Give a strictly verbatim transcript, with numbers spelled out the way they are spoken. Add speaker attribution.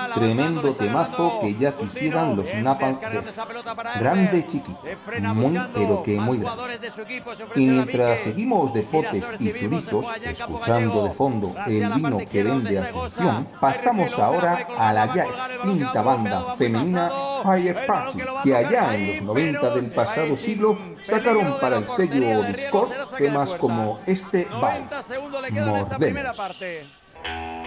Speaker 1: Tremendo temazo que ya quisieran los Napalm Death. Grande chiqui, muy pero que muy grande. Y mientras seguimos de potes y zuritos, escuchando de fondo el vino que vende Asunción, pasamos ahora a la ya extinta banda femenina Fire Party, que allá en los noventa del pasado siglo sacaron para el sello Discord temas como este Bite, Mordemos.